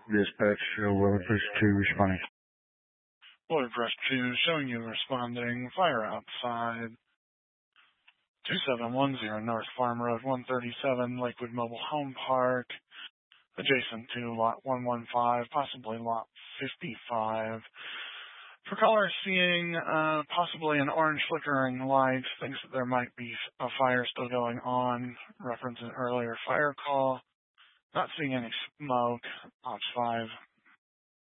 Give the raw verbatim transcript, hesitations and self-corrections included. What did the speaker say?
Dispatch, uh, Wilberforce two responding. Wilberforce two showing you responding. Fire outside. two seven one zero North Farm Road one thirty-seven, Lakewood Mobile Home Park. Adjacent to lot one one five, possibly lot fifty-five. For callers seeing uh, possibly an orange flickering light, thinks that there might be a fire still going on, reference an earlier fire call. Not seeing any smoke. Ops five